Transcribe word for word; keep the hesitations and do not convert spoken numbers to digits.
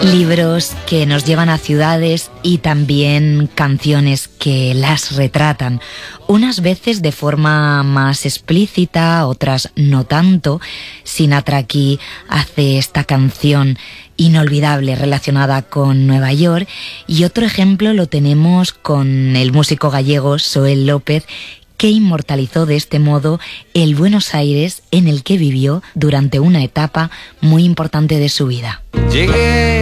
Libros que nos llevan a ciudades y también canciones que las retratan, unas veces de forma más explícita, otras no tanto. Sinatra aquí hace esta canción inolvidable relacionada con Nueva York, y otro ejemplo lo tenemos con el músico gallego Xoel López, que inmortalizó de este modo el Buenos Aires en el que vivió durante una etapa muy importante de su vida. Llegué